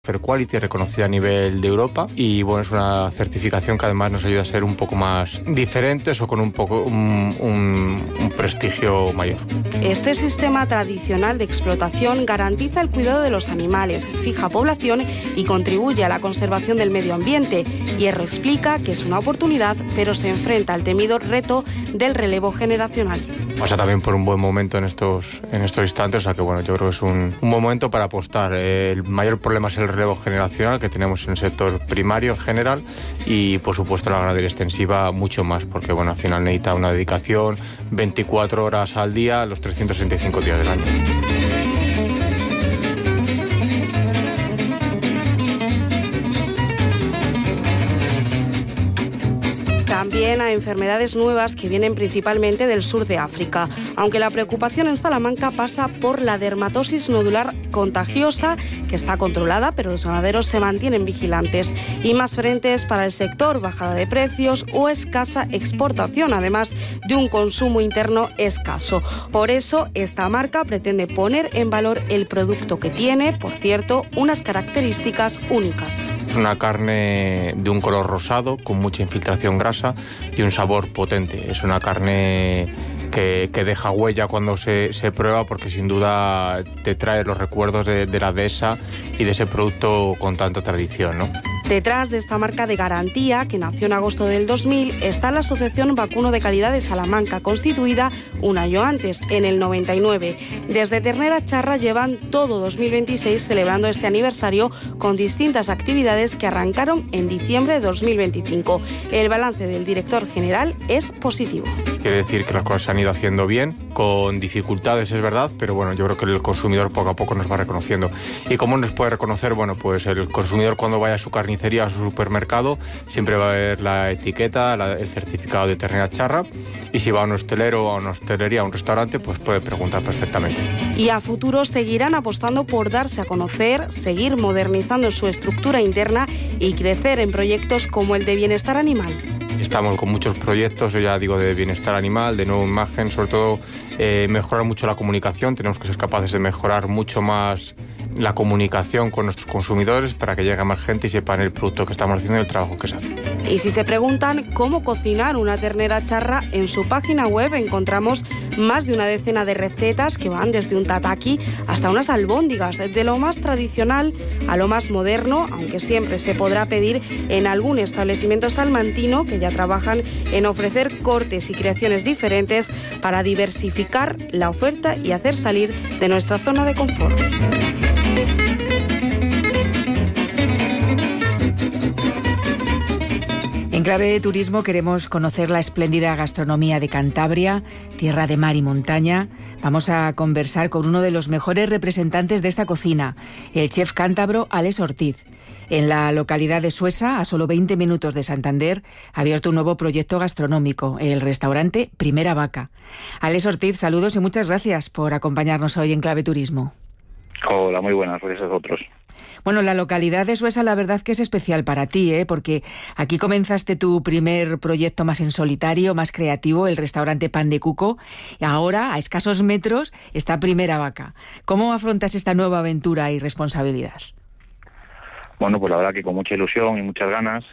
Fair Quality, reconocida a nivel de Europa, y bueno, es una certificación que además nos ayuda a ser un poco más diferentes o con un prestigio mayor. Este sistema tradicional de explotación garantiza el cuidado de los animales, fija población y contribuye a la conservación del medio ambiente. Hierro explica que es una oportunidad, pero se enfrenta al temido reto del relevo generacional. Pasa también por un buen momento en estos instantes, o sea que bueno, yo creo que es un momento para apostar. El mayor problema es el relevo generacional que tenemos en el sector primario en general y por supuesto la ganadería extensiva mucho más, porque bueno, al final necesita una dedicación 24 horas al día, los 365 días del año. También a enfermedades nuevas que vienen principalmente del sur de África, aunque la preocupación en Salamanca pasa por la dermatosis nodular contagiosa, que está controlada, pero los ganaderos se mantienen vigilantes. Y más frentes para el sector: bajada de precios o escasa exportación, además de un consumo interno escaso. Por eso, esta marca pretende poner en valor el producto que tiene, por cierto, unas características únicas. Es una carne de un color rosado, con mucha infiltración grasa y un sabor potente. Es una carne que deja huella cuando se prueba, porque sin duda te trae los recuerdos de la dehesa y de ese producto con tanta tradición, ¿no? Detrás de esta marca de garantía, que nació en agosto del 2000, está la Asociación Vacuno de Calidad de Salamanca, constituida un año antes, en el 99. Desde Ternera Charra llevan todo 2026 celebrando este aniversario con distintas actividades que arrancaron en diciembre de 2025. El balance del director general es positivo. Quiere decir que las cosas se han ido haciendo bien, con dificultades es verdad, pero bueno, yo creo que el consumidor poco a poco nos va reconociendo. ¿Y cómo nos puede reconocer? Bueno, pues el consumidor cuando vaya a su carnicería, a su supermercado, siempre va a ver la etiqueta, el certificado de Ternera Charra, y si va a un hostelero o a una hostelería, a un restaurante, pues puede preguntar perfectamente. Y a futuro seguirán apostando por darse a conocer, seguir modernizando su estructura interna y crecer en proyectos como el de bienestar animal. Estamos con muchos proyectos, yo ya digo, de bienestar animal, de nueva imagen, sobre todo mejorar mucho la comunicación. Tenemos que ser capaces de mejorar mucho más la comunicación con nuestros consumidores para que llegue más gente y sepan el producto que estamos haciendo y el trabajo que se hace. Y si se preguntan cómo cocinar una ternera charra, en su página web encontramos más de una decena de recetas que van desde un tataki hasta unas albóndigas, de lo más tradicional a lo más moderno, aunque siempre se podrá pedir en algún establecimiento salmantino que ya trabajan en ofrecer cortes y creaciones diferentes para diversificar la oferta y hacer salir de nuestra zona de confort. En clave de turismo queremos conocer la espléndida gastronomía de Cantabria, tierra de mar y montaña. Vamos a conversar con uno de los mejores representantes de esta cocina, el chef cántabro Alex Ortiz. En la localidad de Suesa, a solo 20 minutos de Santander, ha abierto un nuevo proyecto gastronómico, el restaurante Primera Vaca. Alex Ortiz, saludos y muchas gracias por acompañarnos hoy en Clave Turismo. Hola, muy buenas, gracias a vosotros. Bueno, la localidad de Suesa la verdad que es especial para ti, porque aquí comenzaste tu primer proyecto más en solitario, más creativo, el restaurante Pan de Cuco, y ahora, a escasos metros, está Primera Vaca. ¿Cómo afrontas esta nueva aventura y responsabilidad? Bueno, pues la verdad que con mucha ilusión y muchas ganas,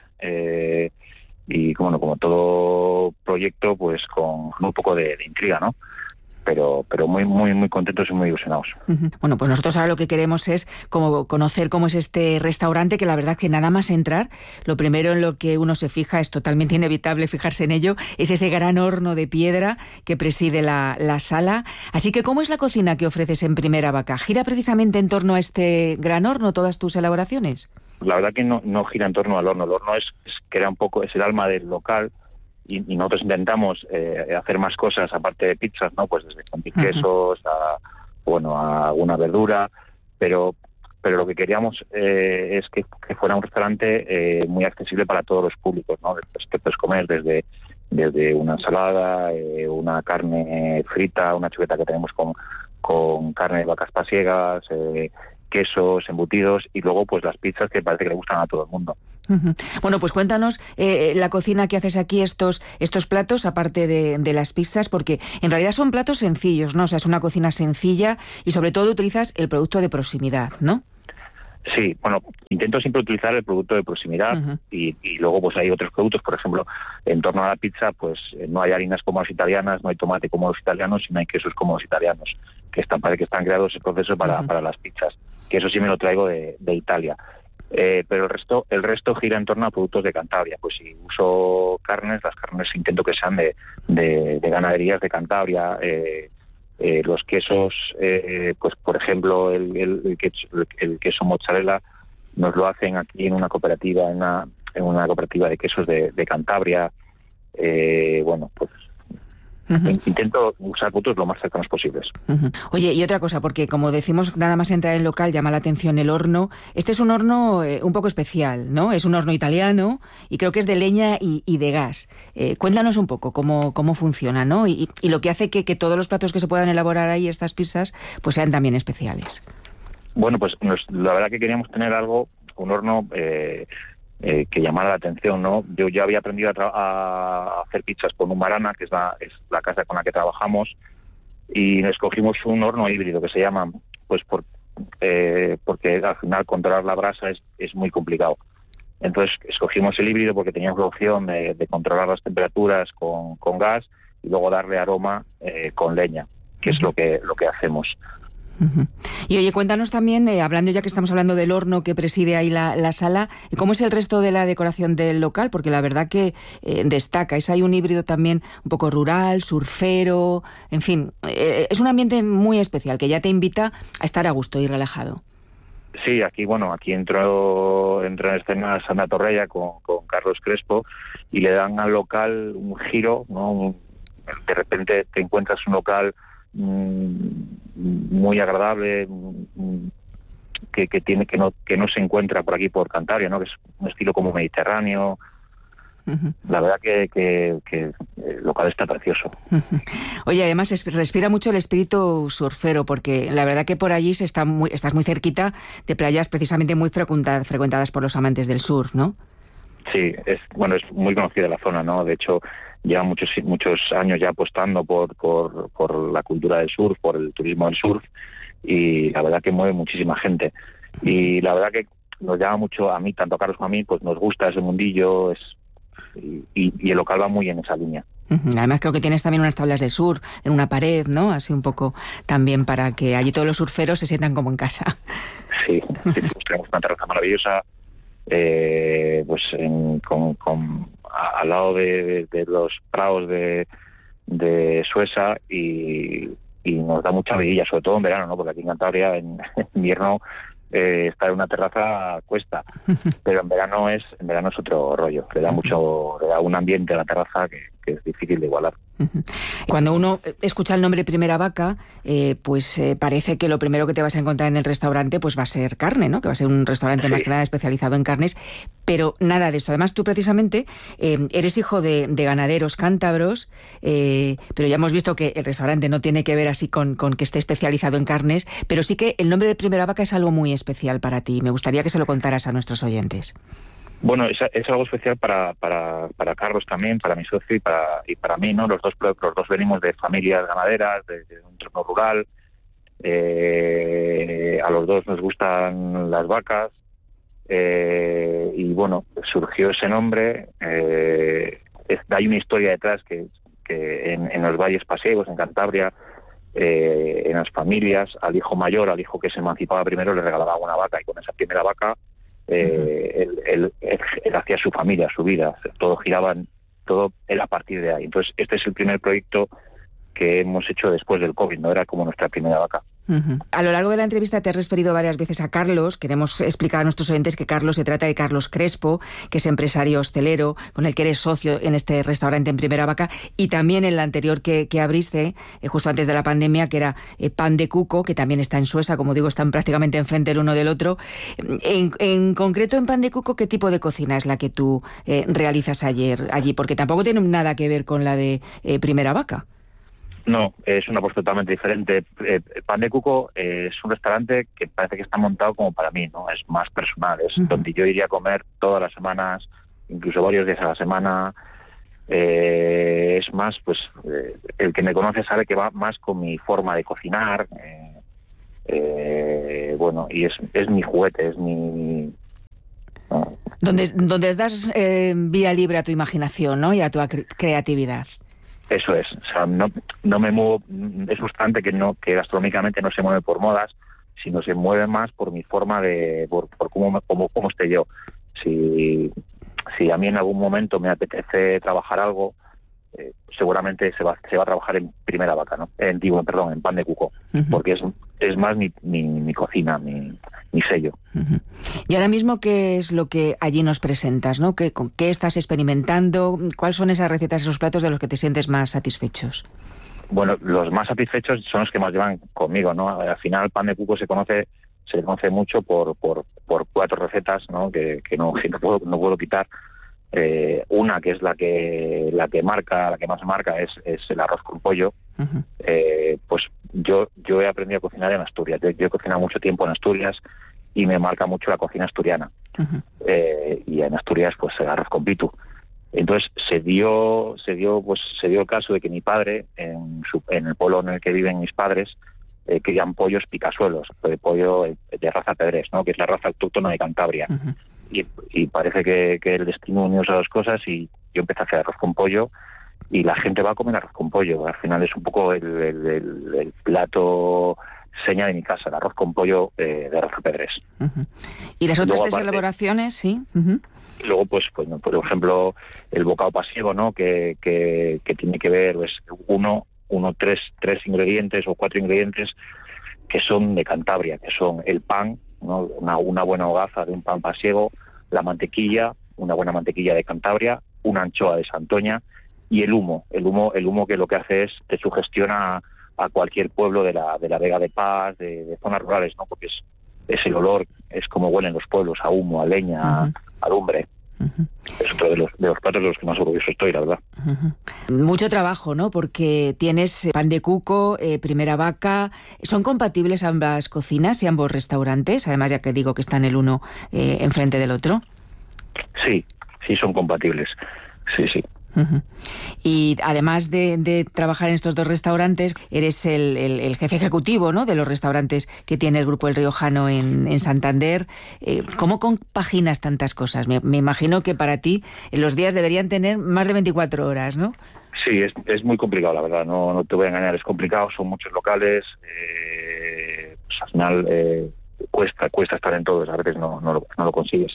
y bueno, como todo proyecto, pues con un poco de intriga, ¿no? Pero muy contentos y muy ilusionados. Bueno, pues nosotros ahora lo que queremos es conocer cómo es este restaurante, que la verdad que nada más entrar, lo primero en lo que uno se fija, es totalmente inevitable fijarse en ello, es ese gran horno de piedra que preside la sala. Así que, ¿cómo es la cocina que ofreces en Primera Vaca? ¿Gira precisamente en torno a este gran horno todas tus elaboraciones? La verdad que no gira en torno al horno. El horno es el alma del local. Y nosotros intentamos hacer más cosas aparte de pizzas, ¿no? Pues desde fundir quesos a alguna verdura, pero lo que queríamos es que fuera un restaurante muy accesible para todos los públicos, ¿no? Que puedes comer desde una ensalada, una carne frita, una chuleta que tenemos con carne de vacas pasiegas, quesos, embutidos, y luego pues las pizzas que parece que le gustan a todo el mundo. Bueno, pues cuéntanos la cocina que haces aquí, estos platos, aparte de las pizzas, porque en realidad son platos sencillos, ¿no? O sea, es una cocina sencilla y sobre todo utilizas el producto de proximidad, ¿no? Sí, bueno, intento siempre utilizar el producto de proximidad y luego pues hay otros productos, por ejemplo, en torno a la pizza, pues no hay harinas como las italianas, no hay tomate como los italianos y no hay quesos como los italianos, parece que están creados ese proceso para las pizzas, que eso sí me lo traigo de Italia. Pero el resto gira en torno a productos de Cantabria. Pues si uso carnes, las carnes intento que sean de ganaderías de Cantabria. Los quesos, pues por ejemplo el queso mozzarella nos lo hacen aquí en una cooperativa, en una cooperativa de quesos de Cantabria. Bueno, pues intento usar productos lo más cercanos posibles. Oye, y otra cosa, porque como decimos, nada más entrar en el local llama la atención el horno. Este es un horno un poco especial, ¿no? Es un horno italiano y creo que es de leña y de gas. Cuéntanos un poco cómo funciona, ¿no? Y lo que hace que todos los platos que se puedan elaborar ahí, estas pizzas, pues sean también especiales. Bueno, pues la verdad que queríamos tener un horno que llamara la atención, ¿no? Yo ya había aprendido a hacer pizzas con Umarana, que es la casa con la que trabajamos, y escogimos un horno híbrido que se llama, pues porque al final controlar la brasa es muy complicado. Entonces escogimos el híbrido porque teníamos la opción de controlar las temperaturas con gas y luego darle aroma con leña, que es lo que hacemos. Y oye, cuéntanos también, hablando ya que estamos hablando del horno que preside ahí la sala, ¿cómo es el resto de la decoración del local? Porque la verdad que destaca, es ahí un híbrido también un poco rural, surfero, en fin, es un ambiente muy especial que ya te invita a estar a gusto y relajado. Sí, aquí entró en escena Sandra Torreya con Carlos Crespo y le dan al local un giro, ¿no? De repente te encuentras un local muy agradable, que no se encuentra por aquí por Cantabria, ¿no? Que es un estilo como mediterráneo. La verdad que el local está precioso. Oye, además respira mucho el espíritu surfero, porque la verdad que por allí estás muy cerquita de playas precisamente muy frecuentadas por los amantes del surf, ¿no? Sí, es muy conocida la zona, ¿no? De hecho, lleva muchos años ya apostando por la cultura del surf, por el turismo del surf, y la verdad que mueve muchísima gente. Y la verdad que nos llama mucho a mí, tanto a Carlos como a mí, pues nos gusta ese mundillo, y el local va muy en esa línea. Además creo que tienes también unas tablas de surf en una pared, ¿no? Así un poco también para que allí todos los surferos se sientan como en casa. Sí, pues tenemos una terraza maravillosa, pues al lado de los prados de Suesa, y nos da mucha vidilla, sobre todo en verano, ¿no? Porque aquí en Cantabria en invierno estar en una terraza cuesta, pero en verano es otro rollo, le da un ambiente a la terraza que es difícil de igualar. Cuando uno escucha el nombre Primera Vaca, pues parece que lo primero que te vas a encontrar en el restaurante pues va a ser carne, ¿no? Que va a ser un restaurante más que nada especializado en carnes, pero nada de esto. Además, tú precisamente eres hijo de ganaderos cántabros, pero ya hemos visto que el restaurante no tiene que ver así con que esté especializado en carnes, pero sí que el nombre de Primera Vaca es algo muy especial para ti. Me gustaría que se lo contaras a nuestros oyentes. Bueno, es algo especial para Carlos también, para mi socio y para mí, ¿no? Los dos venimos de familias ganaderas, de un entorno rural. A los dos nos gustan las vacas. Y bueno, surgió ese nombre. Hay una historia detrás que en los valles pasiegos, en Cantabria, en las familias, al hijo mayor, al hijo que se emancipaba primero, le regalaba una vaca, y con esa primera vaca él hacía su familia, su vida, todo era a partir de ahí. Entonces este es el primer proyecto que hemos hecho después del COVID, no era como nuestra primera vaca. A lo largo de la entrevista te has referido varias veces a Carlos. Queremos explicar a nuestros oyentes que Carlos se trata de Carlos Crespo, que es empresario hostelero, con el que eres socio en este restaurante en Primera Vaca, y también en el anterior que abriste, justo antes de la pandemia, que era Pan de Cuco, que también está en Suesa, como digo, están prácticamente enfrente el uno del otro. En concreto, en Pan de Cuco, ¿qué tipo de cocina es la que tú realizas allí? Porque tampoco tiene nada que ver con la de Primera Vaca. No, es una apuesta totalmente diferente. Pan de Cuco es un restaurante que parece que está montado como para mí, ¿no? Es más personal, es donde yo iría a comer todas las semanas, incluso varios días a la semana. Es más, pues el que me conoce sabe que va más con mi forma de cocinar. Bueno, y es mi juguete, es mi... ¿no? Donde das vía libre a tu imaginación, ¿no? Y a tu creatividad. Eso es, o sea, no me muevo, es frustrante que gastronómicamente no se mueve por modas, sino se mueve más por mi forma por cómo esté yo. Si a mí en algún momento me apetece trabajar algo, seguramente se va a trabajar en Primera Vaca, ¿no? En Pan de Cuco, porque es más mi cocina, mi sello. Y ahora mismo, ¿qué es lo que allí nos presentas, ¿no? ¿Con qué estás experimentando? ¿Cuáles son esas recetas, esos platos de los que te sientes más satisfechos? Bueno, los más satisfechos son los que más llevan conmigo, ¿no? Al final, Pan de Cuco se conoce mucho por 4 recetas, ¿no? Que no puedo quitar. Una que es la que más marca es el arroz con pollo. Pues yo he aprendido a cocinar en Asturias. Yo he cocinado mucho tiempo en Asturias y me marca mucho la cocina asturiana. Y en Asturias, pues el arroz con pitu. Entonces se dio el caso de que mi padre, en el pueblo en el que viven mis padres, crían pollos picasuelos, pollo de raza Pedrés, ¿no? Que es la raza autóctona de Cantabria. Y parece que el destino unió esas dos cosas y yo empecé a hacer arroz con pollo y la gente va a comer arroz con pollo. Al final es un poco el plato seña de mi casa, el arroz con pollo de raza Pedrés. ¿Y las otras 3 elaboraciones, sí? Luego, pues por ejemplo, el bocado pasiego, ¿no? Que tiene que ver, pues, tres ingredientes o 4 ingredientes que son de Cantabria, que son el pan, ¿no? Una buena hogaza de un pan pasiego, la mantequilla, una buena mantequilla de Cantabria, una anchoa de Santoña y el humo que lo que hace es te sugestiona a cualquier pueblo de la Vega de Paz, de zonas rurales, ¿no? Porque es el olor, es como huelen los pueblos, a humo, a leña, a lumbre. Es otro de los platos de los que más orgulloso estoy, la verdad. Mucho trabajo, ¿no? Porque tienes Pan de Cuco, Primera Vaca. ¿Son compatibles ambas cocinas y ambos restaurantes? Además, ya que digo que están el uno enfrente del otro. Sí, son compatibles. Sí. Y además de trabajar en estos 2 restaurantes, eres el jefe ejecutivo, ¿no? De los restaurantes que tiene el Grupo El Riojano en Santander. ¿Cómo compaginas tantas cosas? Me imagino que para ti los días deberían tener más de 24 horas, ¿no? Sí, es muy complicado, la verdad. No te voy a engañar, es complicado. Son muchos locales. Pues al final cuesta estar en todos. A veces no lo consigues.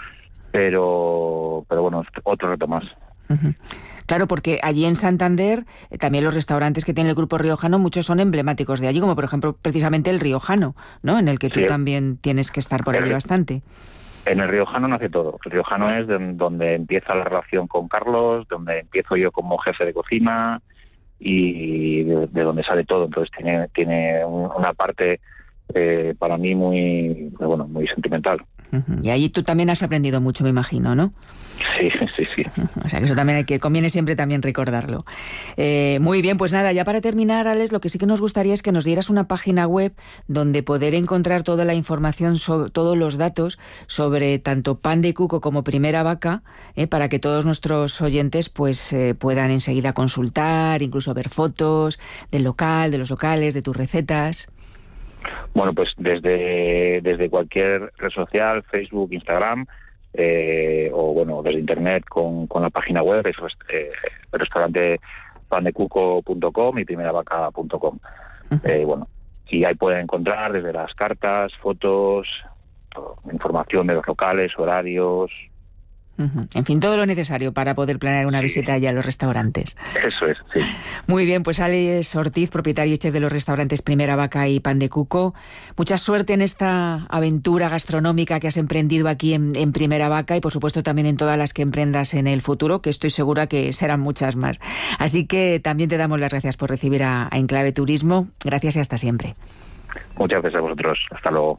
Pero bueno, otro reto más. Claro, porque allí en Santander también los restaurantes que tiene el Grupo Riojano, muchos son emblemáticos de allí, como por ejemplo precisamente el Riojano, ¿no? En el que tú también tienes que estar por allí bastante. En el Riojano nace todo. El Riojano es donde empieza la relación con Carlos, donde empiezo yo como jefe de cocina y de donde sale todo. Entonces tiene una parte para mí muy sentimental. Y allí tú también has aprendido mucho, me imagino, ¿no? Sí. O sea, que eso también conviene siempre también recordarlo. Muy bien, pues nada, ya para terminar, Alex, lo que sí que nos gustaría es que nos dieras una página web donde poder encontrar toda la información, todos los datos sobre tanto Pan de Cuco como Primera Vaca, para que todos nuestros oyentes pues puedan enseguida consultar, incluso ver fotos del local, de los locales, de tus recetas. Bueno, pues desde cualquier red social, Facebook, Instagram, o desde internet con la página web, es el restaurante pandecuco.com y primeravaca.com. Y ahí pueden encontrar desde las cartas, fotos, información de los locales, horarios. En fin, todo lo necesario para poder planear una visita allá a los restaurantes. Eso es, sí. Muy bien, pues Alex Ortiz, propietario y chef de los restaurantes Primera Vaca y Pan de Cuco. Mucha suerte en esta aventura gastronómica que has emprendido aquí en Primera Vaca y por supuesto también en todas las que emprendas en el futuro, que estoy segura que serán muchas más. Así que también te damos las gracias por recibir a Enclave Turismo. Gracias y hasta siempre. Muchas gracias a vosotros. Hasta luego.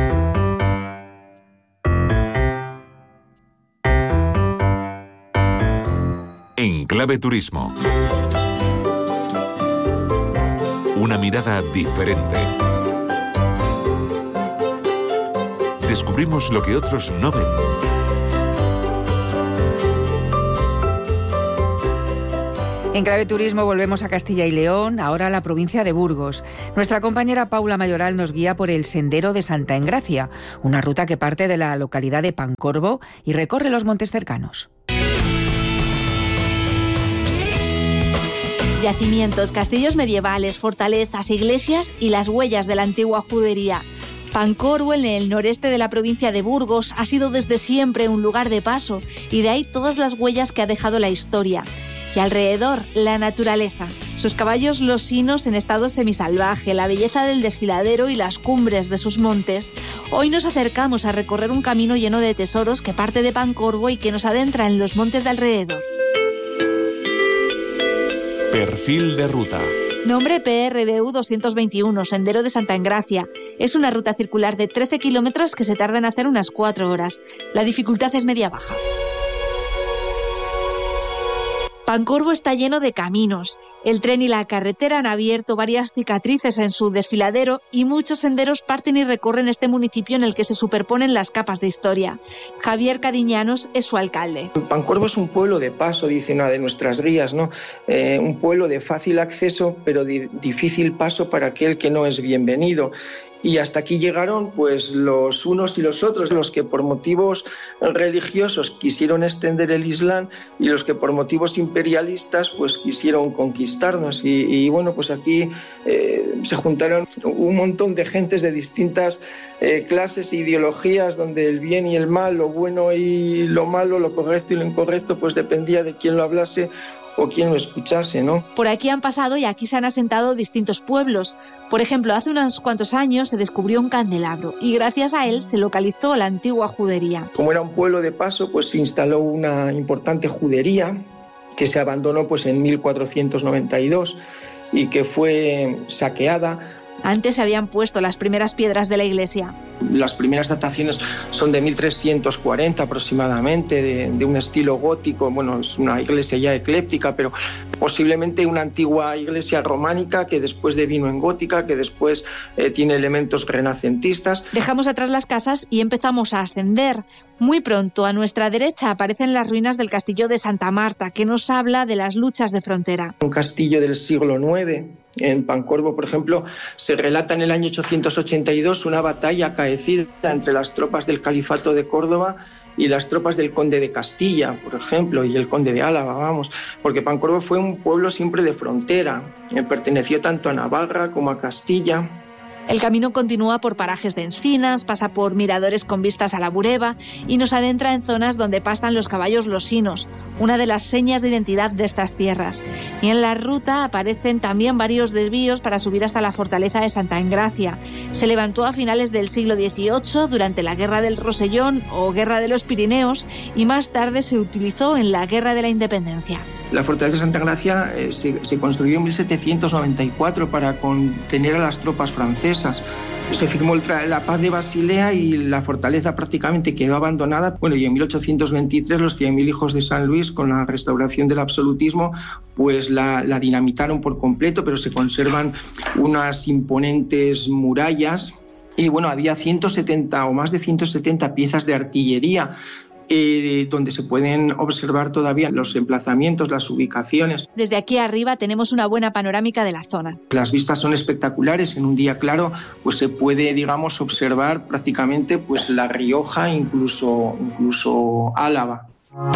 Enclave Turismo. Una mirada diferente. Descubrimos lo que otros no ven. En Clave Turismo volvemos a Castilla y León, ahora a la provincia de Burgos. Nuestra compañera Paula Mayoral nos guía por el Sendero de Santa Engracia, una ruta que parte de la localidad de Pancorbo y recorre los montes cercanos. Yacimientos, castillos medievales, fortalezas, iglesias y las huellas de la antigua judería. Pancorbo, en el noreste de la provincia de Burgos, ha sido desde siempre un lugar de paso y de ahí todas las huellas que ha dejado la historia. Y alrededor, la naturaleza. Sus caballos losinos en estado semisalvaje, la belleza del desfiladero y las cumbres de sus montes. Hoy nos acercamos a recorrer un camino lleno de tesoros que parte de Pancorbo y que nos adentra en los montes de alrededor. Perfil de ruta. Nombre PRBU 221, Sendero de Santa Engracia. Es una ruta circular de 13 kilómetros que se tarda en hacer unas 4 horas. La dificultad es media-baja. Pancorbo está lleno de caminos. El tren y la carretera han abierto varias cicatrices en su desfiladero y muchos senderos parten y recorren este municipio en el que se superponen las capas de historia. Javier Cadiñanos es su alcalde. Pancorbo es un pueblo de paso, dice una de nuestras guías, ¿no? Un pueblo de fácil acceso, pero de difícil paso para aquel que no es bienvenido. Y hasta aquí llegaron pues los unos y los otros, los que por motivos religiosos quisieron extender el Islam y los que por motivos imperialistas pues quisieron conquistarnos. Y bueno, pues aquí se juntaron un montón de gentes de distintas clases e ideologías, donde el bien y el mal, lo bueno y lo malo, lo correcto y lo incorrecto, pues dependía de quién lo hablase o quien lo escuchase, ¿no? Por aquí han pasado y aquí se han asentado distintos pueblos. Por ejemplo, hace unos cuantos años se descubrió un candelabro y gracias a él se localizó la antigua judería. Como era un pueblo de paso, pues se instaló una importante judería que se abandonó pues en 1492 y que fue saqueada. Antes se habían puesto las primeras piedras de la iglesia. Las primeras dataciones son de 1340 aproximadamente, de un estilo gótico. Bueno, es una iglesia ya ecléctica, pero posiblemente una antigua iglesia románica que después devino en gótica, que después tiene elementos renacentistas. Dejamos atrás las casas y empezamos a ascender. Muy pronto, a nuestra derecha, aparecen las ruinas del castillo de Santa Marta, que nos habla de las luchas de frontera. Un castillo del siglo IX. En Pancorbo, por ejemplo, se relata en el año 882 una batalla acaecida entre las tropas del Califato de Córdoba y las tropas del conde de Castilla, por ejemplo, y el conde de Álava, vamos, porque Pancorbo fue un pueblo siempre de frontera, perteneció tanto a Navarra como a Castilla. El camino continúa por parajes de encinas, pasa por miradores con vistas a la Bureba y nos adentra en zonas donde pastan los caballos losinos, una de las señas de identidad de estas tierras. Y en la ruta aparecen también varios desvíos para subir hasta la fortaleza de Santa Engracia. Se levantó a finales del siglo XVIII durante la Guerra del Rosellón o Guerra de los Pirineos y más tarde se utilizó en la Guerra de la Independencia. La fortaleza de Santa Engracia se construyó en 1794 para contener a las tropas francesas. Se firmó la paz de Basilea y la fortaleza prácticamente quedó abandonada. Bueno, y en 1823 los 100.000 hijos de San Luis, con la restauración del absolutismo, pues la dinamitaron por completo, pero se conservan unas imponentes murallas. Y bueno, había 170 o más de 170 piezas de artillería, donde se pueden observar todavía los emplazamientos, las ubicaciones. Desde aquí arriba tenemos una buena panorámica de la zona. Las vistas son espectaculares. En un día claro, pues se puede, digamos, observar prácticamente pues La Rioja, incluso Álava.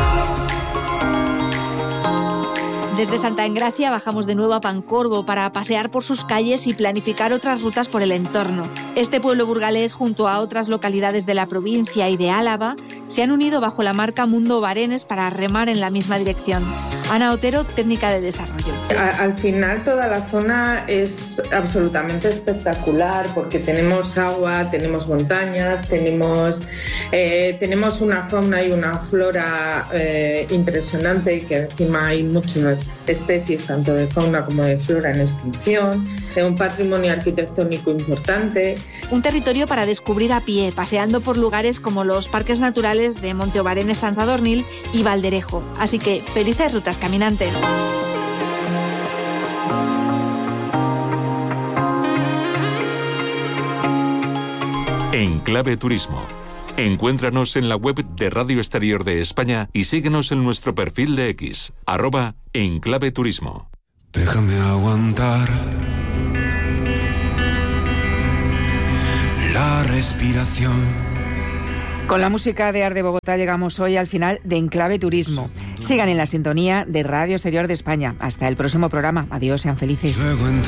Desde Santa Engracia bajamos de nuevo a Pancorbo para pasear por sus calles y planificar otras rutas por el entorno. Este pueblo burgalés, junto a otras localidades de la provincia y de Álava, se han unido bajo la marca Mundo Barenes para remar en la misma dirección. Ana Otero, técnica de desarrollo. Al final toda la zona es absolutamente espectacular porque tenemos agua, tenemos montañas, tenemos una fauna y una flora impresionante, y que encima hay muchas especies tanto de fauna como de flora en extinción, un patrimonio arquitectónico importante. Un territorio para descubrir a pie, paseando por lugares como los parques naturales de Monte Obarenes, San Sadornil y Valderejo. Así que felices rutas caminantes. En Clave Turismo, Encuéntranos en la web de Radio Exterior de España y síguenos en nuestro perfil de X, @enclaveturismo. Déjame aguantar la respiración. Con la música de Art de Bogotá llegamos hoy al final de Enclave Turismo. Sigan en la sintonía de Radio Exterior de España. Hasta el próximo programa. Adiós, sean felices.